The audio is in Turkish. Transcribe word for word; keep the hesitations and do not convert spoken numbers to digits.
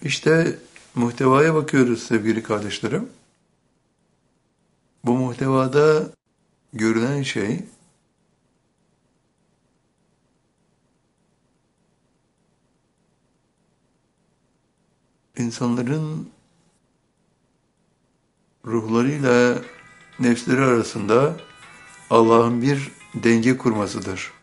İşte muhtevaya bakıyoruz sevgili kardeşlerim. Bu muhtevada görülen şey insanların ruhlarıyla nefsleri arasında Allah'ın bir denge kurmasıdır.